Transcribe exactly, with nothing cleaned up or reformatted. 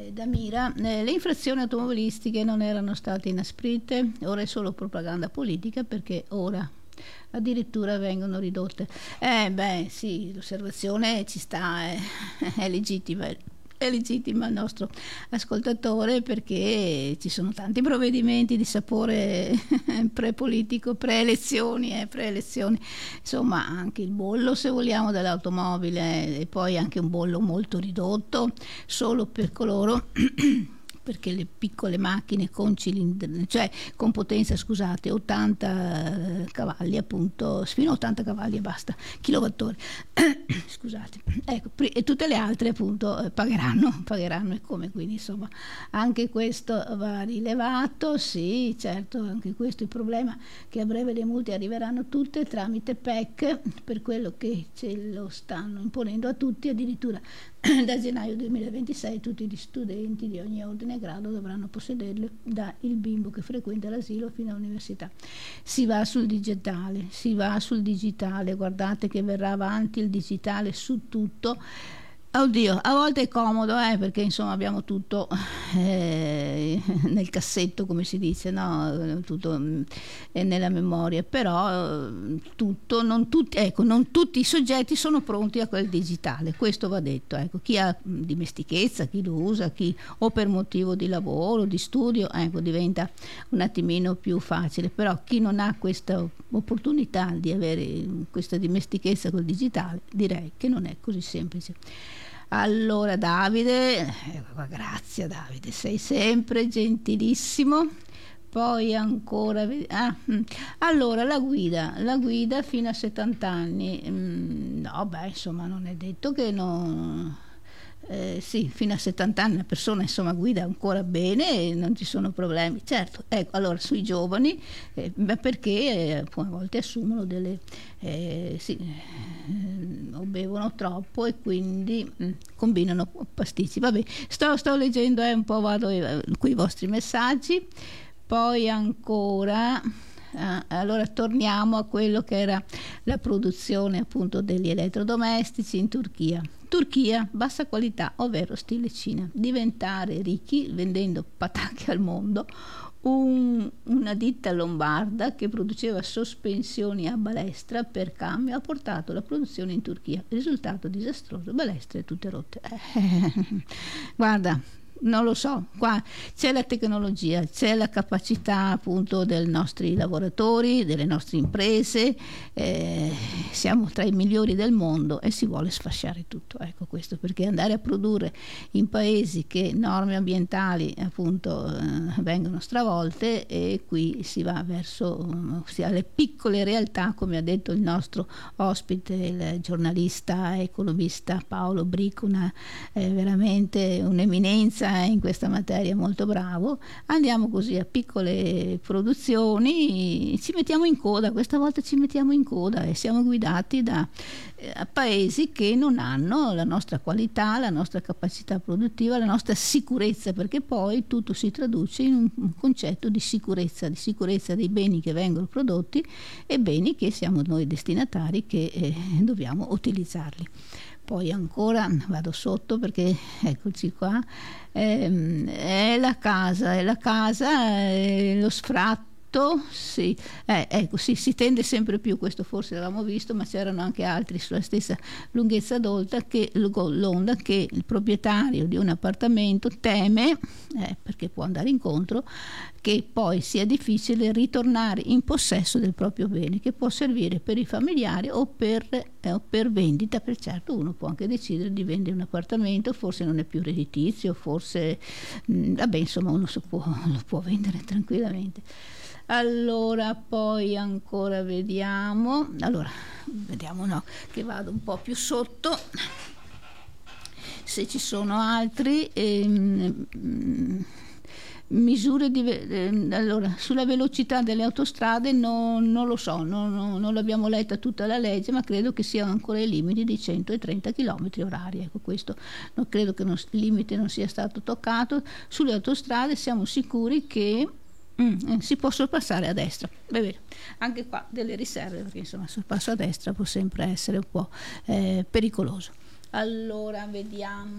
da Mira, eh, le infrazioni automobilistiche non erano state inasprite, ora è solo propaganda politica perché ora addirittura vengono ridotte. Eh beh sì, l'osservazione ci sta, è, è legittima. È legittima il nostro ascoltatore perché ci sono tanti provvedimenti di sapore pre-politico, pre-elezioni, eh, pre-elezioni, insomma anche il bollo se vogliamo dell'automobile e poi anche un bollo molto ridotto solo per coloro perché le piccole macchine con cilindri, cioè con potenza, scusate, ottanta cavalli appunto, fino a ottanta cavalli e basta, kilowattora, scusate, ecco, e tutte le altre appunto pagheranno, pagheranno e come, quindi insomma anche questo va rilevato, sì, certo, anche questo è il problema che a breve le multe arriveranno tutte tramite P E C, per quello che ce lo stanno imponendo a tutti, addirittura da gennaio duemilaventisei tutti gli studenti di ogni ordine e grado dovranno possederle, da il bimbo che frequenta l'asilo fino all'università. Si va sul digitale, si va sul digitale, guardate che verrà avanti il digitale su tutto. Oddio, a volte è comodo, eh, perché insomma abbiamo tutto eh, nel cassetto, come si dice, no? Tutto è nella memoria, però tutto, non tutti, ecco, non tutti i soggetti sono pronti a quel digitale, questo va detto, ecco. Chi ha dimestichezza, chi lo usa, chi o per motivo di lavoro, di studio, ecco, diventa un attimino più facile, però chi non ha questa opportunità di avere questa dimestichezza col digitale, direi che non è così semplice. Allora Davide, eh, grazie Davide, sei sempre gentilissimo. Poi ancora, ah, allora la guida, la guida fino a settanta anni, mm, no beh insomma non è detto che non... Eh, sì, fino a settanta anni la persona insomma guida ancora bene e non ci sono problemi, certo, ecco, allora sui giovani eh, beh, perché eh, a volte assumono delle eh, sì, eh, o bevono troppo e quindi mh, combinano pasticci. Vabbè, sto, sto leggendo eh, un po', vado eh, qui i vostri messaggi. Poi ancora eh, allora torniamo a quello che era la produzione appunto degli elettrodomestici in Turchia. Turchia, bassa qualità, ovvero stile Cina, diventare ricchi vendendo patacche al mondo. Un, una ditta lombarda che produceva sospensioni a balestra per camion ha portato la produzione in Turchia, risultato disastroso, balestre tutte rotte. Eh, guarda, non lo so, qua c'è la tecnologia, c'è la capacità appunto dei nostri lavoratori, delle nostre imprese, eh, siamo tra i migliori del mondo e si vuole sfasciare tutto, ecco questo, perché andare a produrre in paesi che norme ambientali appunto eh, vengono stravolte, e qui si va verso um, sia le piccole realtà, come ha detto il nostro ospite, il giornalista economista Paolo Bric, una, eh, veramente un'eminenza in questa materia, molto bravo. Andiamo così a piccole produzioni, ci mettiamo in coda, questa volta ci mettiamo in coda e siamo guidati da eh, paesi che non hanno la nostra qualità, la nostra capacità produttiva, la nostra sicurezza, perché poi tutto si traduce in un, un concetto di sicurezza, di sicurezza dei beni che vengono prodotti e beni che siamo noi destinatari che eh, dobbiamo utilizzarli. Poi ancora vado sotto perché eccoci qua, ehm, è la casa, è la casa, è lo sfratto. Sì, eh, ecco, sì, si tende sempre più, questo forse l'avevamo visto, ma c'erano anche altri sulla stessa lunghezza d'onda che, l'onda che il proprietario di un appartamento teme, eh, perché può andare incontro, che poi sia difficile ritornare in possesso del proprio bene, che può servire per i familiari o per, eh, o per vendita, per certo uno può anche decidere di vendere un appartamento, forse non è più redditizio, forse, mh, vabbè insomma uno so può, lo può vendere tranquillamente. Allora poi ancora vediamo, allora vediamo no, che vado un po' più sotto, se ci sono altri ehm, misure di, eh, allora sulla velocità delle autostrade no, non lo so, no, no, non l'abbiamo letta tutta la legge, ma credo che siano ancora i limiti di centotrenta chilometri orari, ecco questo non credo che non, il limite non sia stato toccato. Sulle autostrade siamo sicuri che Mm, si può sorpassare a destra, beh, anche qua delle riserve, perché insomma il sorpasso a destra può sempre essere un po' eh, pericoloso. Allora vediamo.